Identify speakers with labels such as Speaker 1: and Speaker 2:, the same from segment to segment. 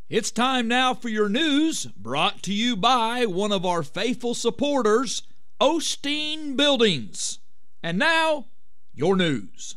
Speaker 1: It's time now for your news, brought to you by one of our faithful supporters, Osteen Buildings. And now, your news.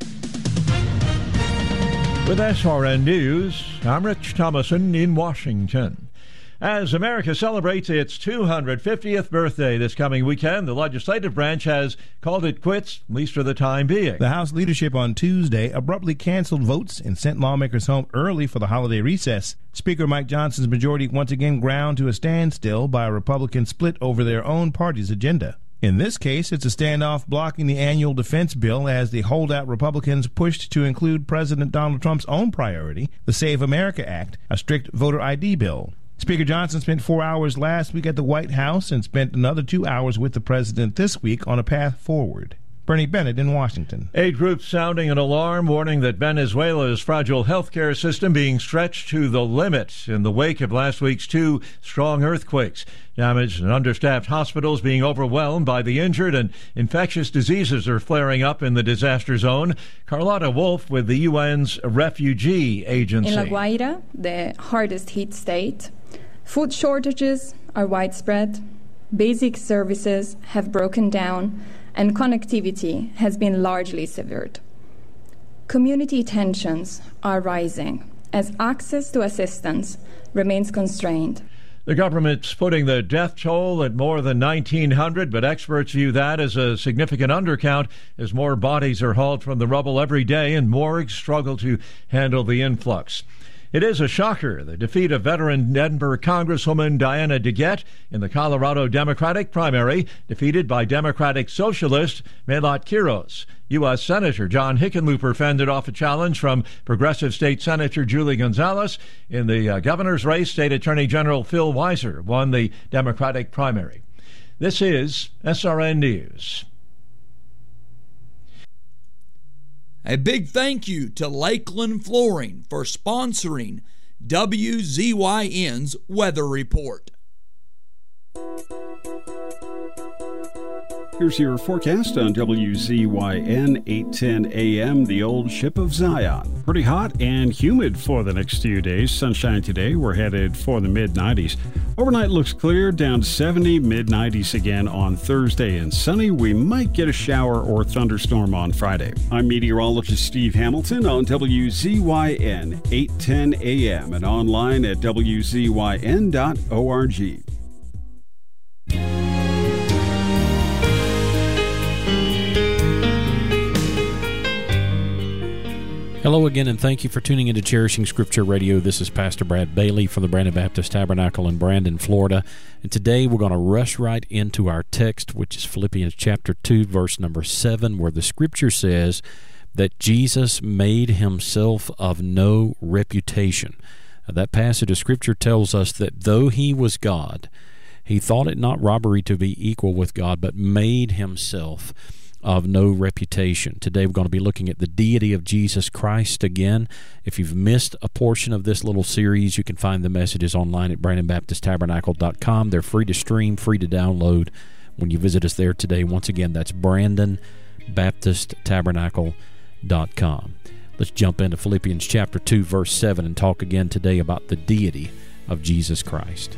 Speaker 2: With SRN News, I'm Rich Thomason in Washington. As America celebrates its 250th birthday this coming weekend, the legislative branch has called it quits, at least for the time being.
Speaker 3: The House leadership on Tuesday abruptly canceled votes and sent lawmakers home early for the holiday recess. Speaker Mike Johnson's majority once again ground to a standstill by a Republican split over their own party's agenda. In this case, it's a standoff blocking the annual defense bill as the holdout Republicans pushed to include President Donald Trump's own priority, the Save America Act, a strict voter ID bill. Speaker Johnson spent 4 hours last week at the White House and spent another 2 hours with the president this week on a path forward. Bernie Bennett in Washington.
Speaker 2: Aid groups sounding an alarm, warning that Venezuela's fragile healthcare system being stretched to the limit in the wake of last week's 2 strong earthquakes. Damaged and understaffed hospitals being overwhelmed by the injured, and infectious diseases are flaring up in the disaster zone. Carlotta Wolf with the UN's Refugee Agency.
Speaker 4: In La Guaira, the hardest hit state, food shortages are widespread, basic services have broken down, and connectivity has been largely severed. Community tensions are rising as access to assistance remains constrained.
Speaker 2: The government's putting the death toll at more than 1,900, but experts view that as a significant undercount as more bodies are hauled from the rubble every day and morgues struggle to handle the influx. It is a shocker, the defeat of veteran Denver Congresswoman Diana DeGette in the Colorado Democratic primary, defeated by Democratic Socialist Melat Quiros. U.S. Senator John Hickenlooper fended off a challenge from Progressive State Senator Julie Gonzalez. In the governor's race, State Attorney General Phil Weiser won the Democratic primary. This is SRN News.
Speaker 1: A big thank you to Lakeland Flooring for sponsoring WZYN's Weather Report.
Speaker 5: Here's your forecast on WZYN 810 AM, the old ship of Zion. Pretty hot and humid for the next few days. Sunshine today. We're headed for the mid-90s. Overnight looks clear, down to 70, mid-90s again on Thursday, and sunny. We might get a shower or thunderstorm on Friday. I'm meteorologist Steve Hamilton on WZYN 810 AM and online at WZYN.org.
Speaker 6: Hello again, and thank you for tuning into Cherishing Scripture Radio. This is Pastor Brad Bailey from the Brandon Baptist Tabernacle in Brandon, Florida. And today we're going to rush right into our text, which is Philippians chapter 2, verse number 7, where the Scripture says that Jesus made himself of no reputation. That passage of Scripture tells us that though he was God, he thought it not robbery to be equal with God, but made himself of no reputation. Today we're going to be looking at the deity of Jesus Christ again. If you've missed a portion of this little series, you can find the messages online at BrandonBaptistTabernacle.com. They're free to stream, free to download when you visit us there today. Once again, that's BrandonBaptistTabernacle.com. Let's jump into Philippians chapter 2, verse 7 and talk again today about the deity of Jesus Christ.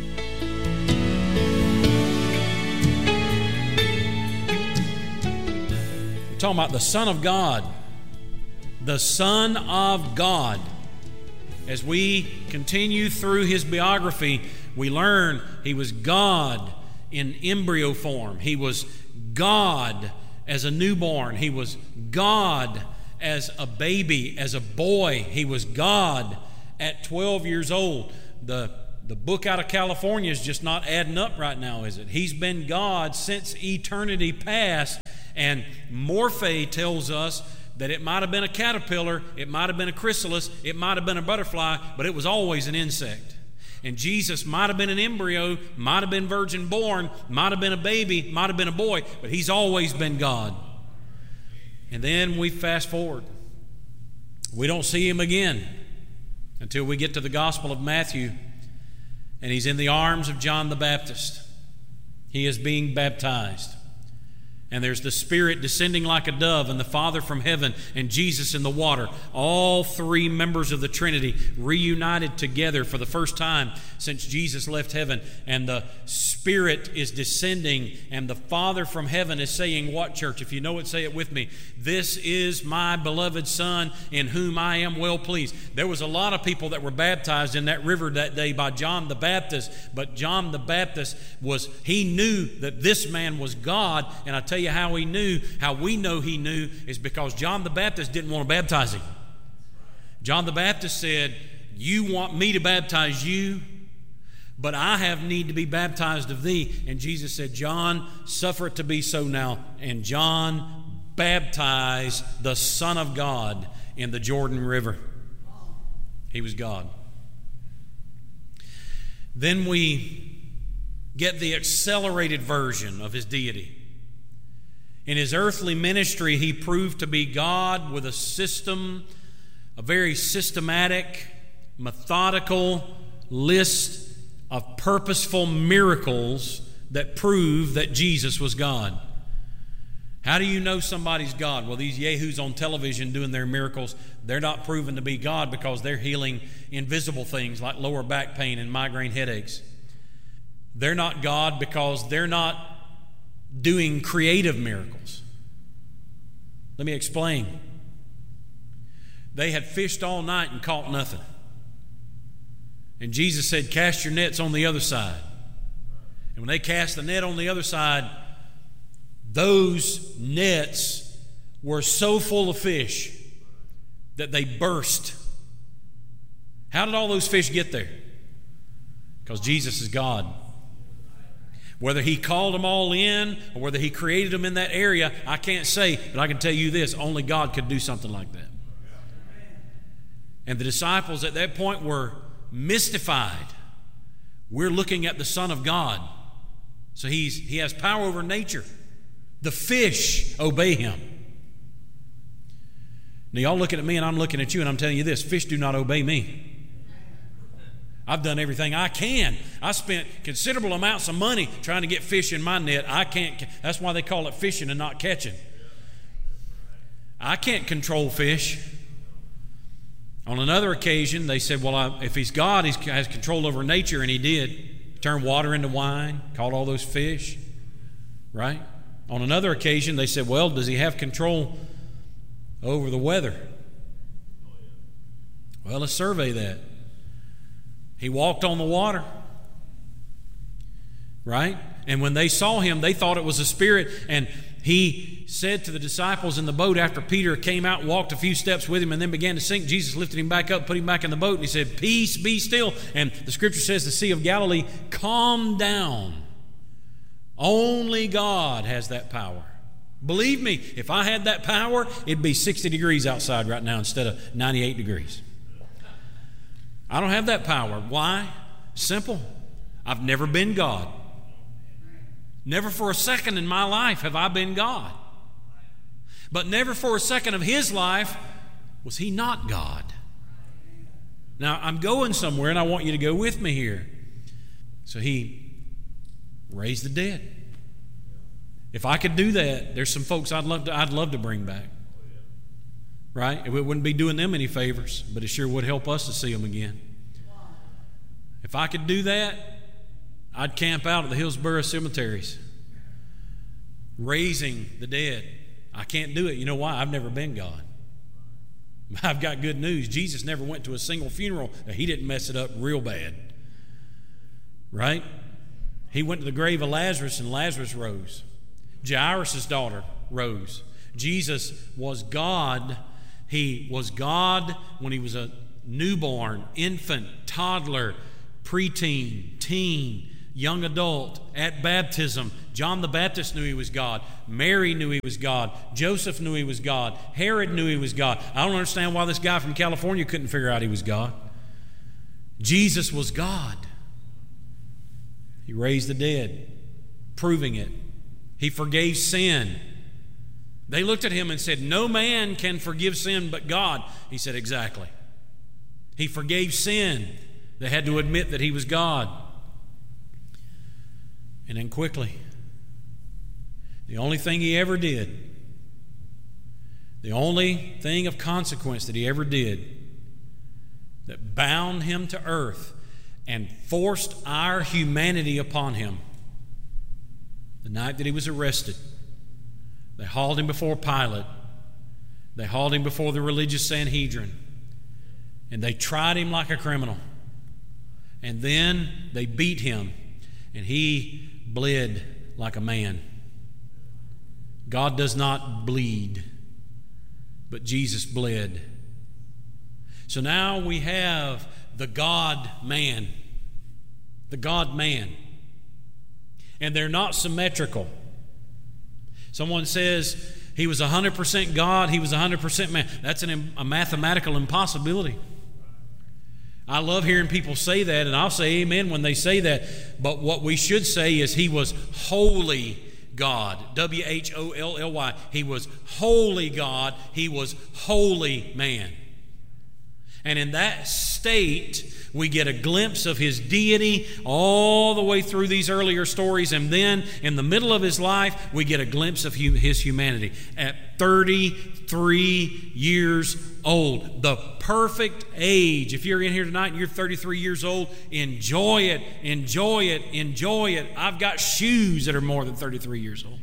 Speaker 6: Talking about the Son of God. The Son of God. As we continue through his biography, we learn he was God in embryo form. He was God as a newborn. He was God as a baby, as a boy. He was God at 12 years old. The book out of California is just not adding up right now, is it? He's been God since eternity past. And Morphe tells us that it might have been a caterpillar, it might have been a chrysalis, it might have been a butterfly, but it was always an insect. And Jesus might have been an embryo, might have been virgin born, might have been a baby, might have been a boy, but he's always been God. And then we fast forward. We don't see him again until we get to the Gospel of Matthew, and he's in the arms of John the Baptist. He is being baptized. And there's the Spirit descending like a dove, and the Father from heaven, and Jesus in the water. All three members of the Trinity reunited together for the first time since Jesus left heaven. And the Spirit is descending, and the Father from heaven is saying, what, church? If you know it, say it with me. This is my beloved Son, in whom I am well pleased. There was a lot of people that were baptized in that river that day by John the Baptist, but John the Baptist he knew that this man was God. And I tell you how he knew, how we know he knew, is because John the Baptist didn't want to baptize him. John the Baptist said, you want me to baptize you, but I have need to be baptized of thee. And Jesus said, John, suffer it to be so now. And John baptized the Son of God in the Jordan River. He was God. Then we get the accelerated version of his deity. In his earthly ministry, he proved to be God with a system, a very systematic, methodical list of purposeful miracles that prove that Jesus was God. How do you know somebody's God? Well, these yahoos on television doing their miracles, they're not proven to be God because they're healing invisible things like lower back pain and migraine headaches. They're not God because they're not doing creative miracles. Let me explain. They had fished all night and caught nothing. And Jesus said, cast your nets on the other side. And when they cast the net on the other side, those nets were so full of fish that they burst. How did all those fish get there? Because Jesus is God. Whether he called them all in or whether he created them in that area, I can't say, but I can tell you this, only God could do something like that. And the disciples at that point were mystified. We're looking at the Son of God. So he has power over nature. The fish obey him. Now y'all looking at me and I'm looking at you and I'm telling you this, fish do not obey me. I've done everything I can. I spent considerable amounts of money trying to get fish in my net. I can't. That's why they call it fishing and not catching. I can't control fish. On another occasion, they said, well, if he's God, he has control over nature, and he did. He turned water into wine, caught all those fish, right? On another occasion, they said, well, does he have control over the weather? Well, let's survey that. He walked on the water, right? And when they saw him, they thought it was a spirit. And he said to the disciples in the boat after Peter came out and walked a few steps with him and then began to sink, Jesus lifted him back up, put him back in the boat, and he said, peace, be still. And the scripture says the Sea of Galilee calmed down. Only God has that power. Believe me, if I had that power, it'd be 60 degrees outside right now instead of 98 degrees. I don't have that power. Why? Simple. I've never been God. Never for a second in my life have I been God. But never for a second of his life was he not God. Now, I'm going somewhere and I want you to go with me here. So he raised the dead. If I could do that, there's some folks I'd love to bring back. Right? It wouldn't be doing them any favors, but it sure would help us to see them again. If I could do that, I'd camp out at the Hillsborough cemeteries, raising the dead. I can't do it. You know why? I've never been God. I've got good news. Jesus never went to a single funeral that he didn't mess it up real bad. Right? He went to the grave of Lazarus and Lazarus rose. Jairus' daughter rose. Jesus was God. He was God when he was a newborn, infant, toddler, preteen, teen, young adult, at baptism. John the Baptist knew he was God. Mary knew he was God. Joseph knew he was God. Herod knew he was God. I don't understand why this guy from California couldn't figure out he was God. Jesus was God. He raised the dead, proving it. He forgave sin. They looked at him and said, no man can forgive sin but God. He said, exactly. He forgave sin. They had to admit that he was God. And then quickly, The only thing He ever did, the only thing of consequence that He ever did that bound Him to earth and forced our humanity upon Him. The night that He was arrested, they hauled Him before Pilate. They hauled Him before the religious Sanhedrin. And they tried Him like a criminal. And then they beat Him. And He bled like a man. God does not bleed, but Jesus bled. So now we have the God-man. The God-man. And they're not symmetrical. Someone says He was 100% God, He was 100% man. That's a mathematical impossibility. I love hearing people say that, and I'll say amen when they say that. But what we should say is He was holy God. W-H-O-L-L-Y. He was holy God. He was holy man. And in that state, we get a glimpse of His deity all the way through these earlier stories. And then in the middle of His life, we get a glimpse of His humanity. At 33 years old, the perfect age. If you're in here tonight and you're 33 years old, enjoy it, enjoy it, enjoy it. I've got shoes that are more than 33 years old.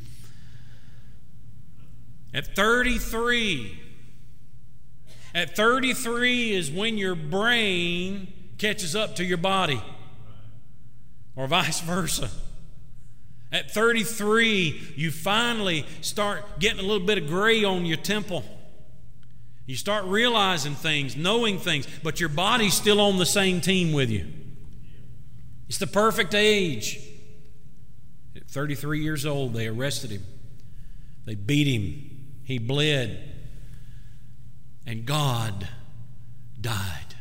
Speaker 6: At 33 is when your brain catches up to your body, or vice versa. At 33, you finally start getting a little bit of gray on your temple. You start realizing things, knowing things, but your body's still on the same team with you. It's the perfect age. At 33 years old, they arrested Him. They beat Him. He bled. And God died.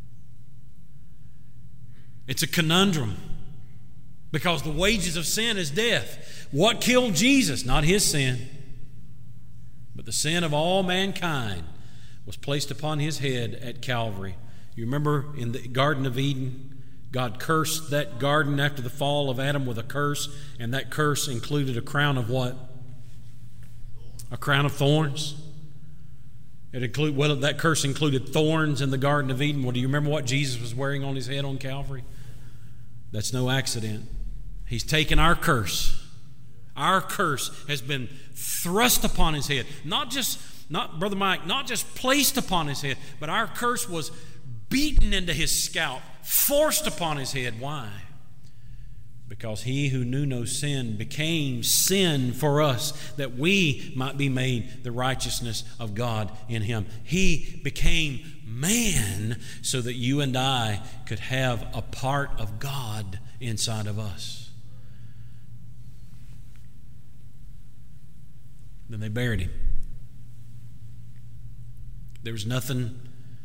Speaker 6: It's a conundrum because the wages of sin is death. What killed Jesus? Not His sin, but the sin of all mankind was placed upon His head at Calvary. You remember in the Garden of Eden, God cursed that garden after the fall of Adam with a curse, and that curse included a crown of what? A crown of thorns. That curse included thorns in the Garden of Eden. Well, do you remember what Jesus was wearing on His head on Calvary? That's no accident. He's taken our curse. Our curse has been thrust upon His head. Not Brother Mike, not just placed upon His head, but our curse was beaten into His scalp, forced upon His head. Why? Because He who knew no sin became sin for us, that we might be made the righteousness of God in Him. He became man so that you and I could have a part of God inside of us. Then they buried Him. There was nothing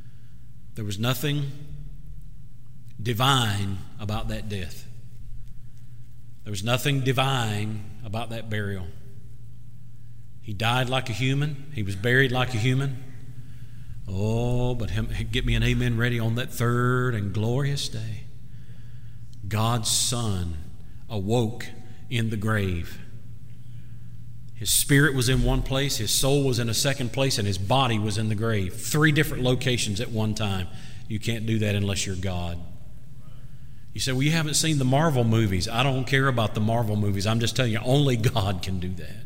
Speaker 6: divine about that death. There was nothing divine about that burial. He died like a human. He was buried like a human. Oh, but get me an amen ready on that third and glorious day. God's Son awoke in the grave. His spirit was in one place, His soul was in a second place, and His body was in the grave. 3 different locations at one time. You can't do that unless you're God. You say, well, you haven't seen the Marvel movies. I don't care about the Marvel movies. I'm just telling you, only God can do that.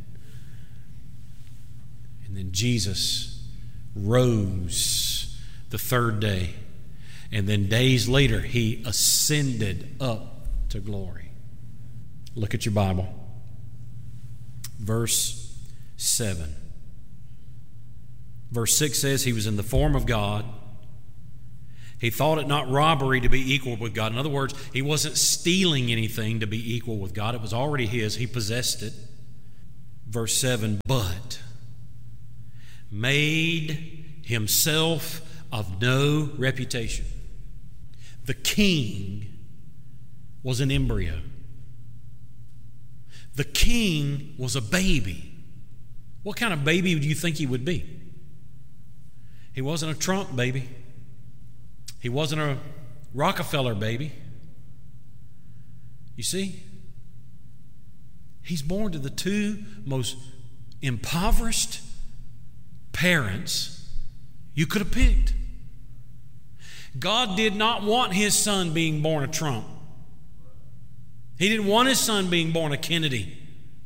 Speaker 6: And then Jesus rose the third day. And then days later, He ascended up to glory. Look at your Bible. Verse 7. Verse 6 says, He was in the form of God. He thought it not robbery to be equal with God. In other words, He wasn't stealing anything to be equal with God. It was already His. He possessed it. Verse 7, but made Himself of no reputation. The king was an embryo. The king was a baby. What kind of baby do you think he would be? He wasn't a Trump baby. He wasn't a Rockefeller baby. You see? He's born to the two most impoverished parents you could have picked. God did not want his son being born a Trump. He didn't want his son being born a Kennedy.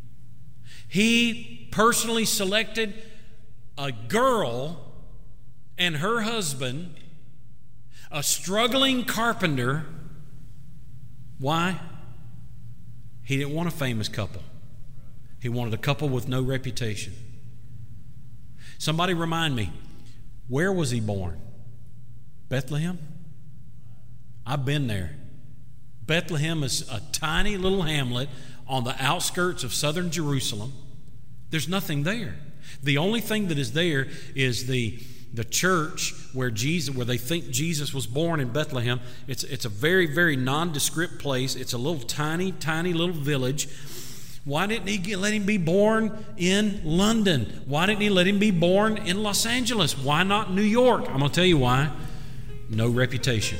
Speaker 6: He personally selected a girl and her husband, a struggling carpenter. Why? He didn't want a famous couple. He wanted a couple with no reputation. Somebody remind me, where was he born? Bethlehem? I've been there. Bethlehem is a tiny little hamlet on the outskirts of southern Jerusalem. There's nothing there. The only thing that is there is the church where they think Jesus was born in Bethlehem. It's a very, very nondescript place. It's a little tiny little village. Why didn't he let him be born in London? Why didn't he let him be born in Los Angeles? Why not New York? I'm going to tell you why. No reputation.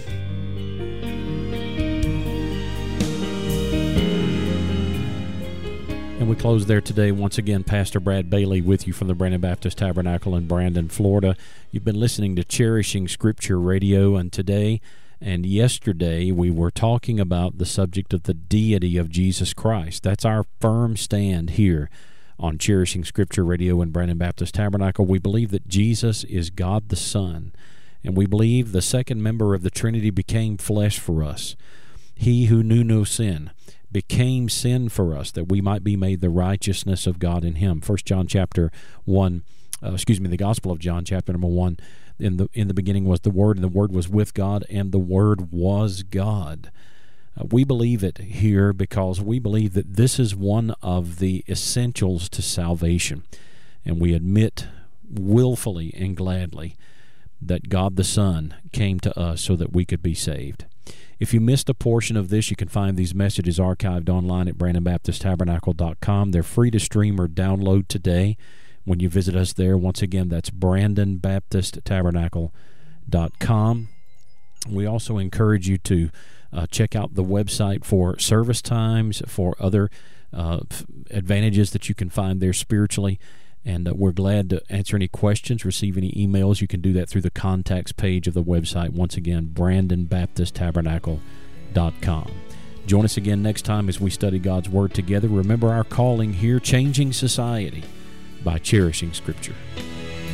Speaker 7: And we close there today. Once again, Pastor Brad Bailey with you from the Brandon Baptist Tabernacle in Brandon, Florida. You've been listening to Cherishing Scripture Radio, and today and yesterday we were talking about the subject of the deity of Jesus Christ. That's our firm stand here on Cherishing Scripture Radio in Brandon Baptist Tabernacle. We believe that Jesus is God the Son, and we believe the second member of the Trinity became flesh for us. He who knew no sin became sin for us, that we might be made the righteousness of God in him. 1 John chapter 1, the Gospel of John chapter number 1, in the beginning was the Word, and the Word was with God, and the Word was God. We believe it here because we believe that this is one of the essentials to salvation, and we admit willfully and gladly that God the Son came to us so that we could be saved. If you missed a portion of this, you can find these messages archived online at BrandonBaptistTabernacle.com. They're free to stream or download today when you visit us there. Once again, that's BrandonBaptistTabernacle.com. We also encourage you to check out the website for service times, for other advantages that you can find there spiritually. And we're glad to answer any questions, receive any emails. You can do that through the contacts page of the website. Once again, BrandonBaptistTabernacle.com. Join us again next time as we study God's Word together. Remember our calling here, changing society by cherishing Scripture.